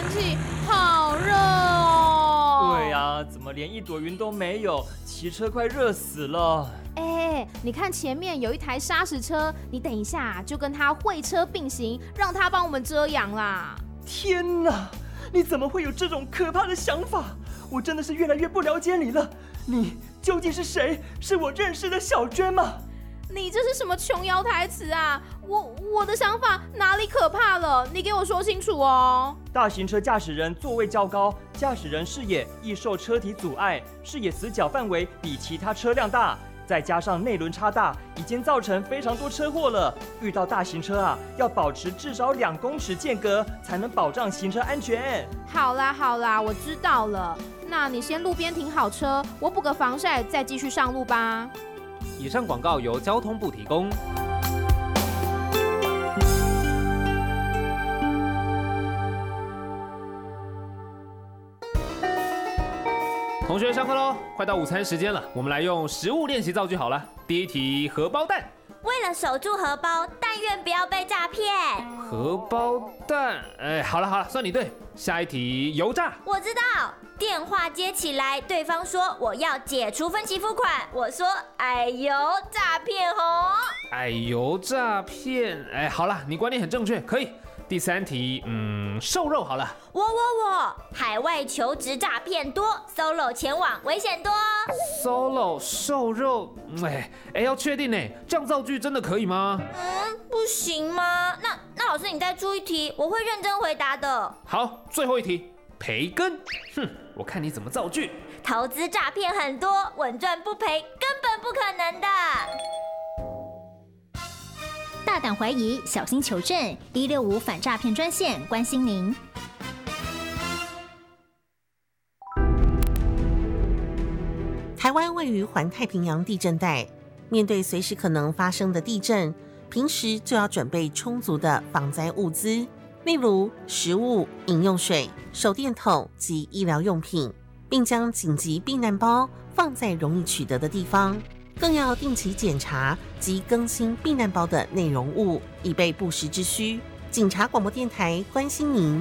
气好热哦。 对啊，怎么连一朵云都没有？骑车快热死了。 你看前面有一台砂石车，你等一下就跟它会车并行，让它帮我们遮阳啦。 天哪，你怎么会有这种可怕的想法？我真的是越来越不了解你了。你究竟是谁？是我认识的小娟吗？ 你这是什么琼瑶台词啊？我的想法哪里可怕了？你给我说清楚哦。 大型车驾驶人座位较高，驾驶人视野易受车体阻碍，视野死角范围比其他车辆大，再加上内轮差大，已经造成非常多车祸了。遇到大型车啊，要保持至少2公尺间隔，才能保障行车安全。 好啦，我知道了。那你先路边停好车，我补个防晒，再继续上路吧。 以上广告由交通部提供。同学上课喽，快到午餐时间了，我们来用实物练习造句好了。第一题，荷包蛋。 为了守住荷包，但愿不要被诈骗。 荷包蛋，好了，算你对。下一题，油炸。 我知道，电话接起来，对方说我要解除分期付款，我说哎呦，诈骗哦。 哎呦，诈骗，好了，你观念很正确，可以。第三题，瘦肉好了。 我，海外求职诈骗多 ，solo 前往危险多。 solo 瘦肉，要确定呢，这样造句真的可以吗？ 不行吗？那老师你再出一题，我会认真回答的。 好，最后一题，培根。我看你怎么造句。 投资诈骗很多，稳赚不赔根本不可能的。 大胆怀疑，小心求证，165反诈骗专线关心您。 台湾位于环太平洋地震带，面对随时可能发生的地震，平时就要准备充足的防灾物资，例如食物、饮用水、手电筒及医疗用品，并将紧急避难包放在容易取得的地方。更要定期检查及更新避难包的内容物，以备不时之需。警察广播电台关心您。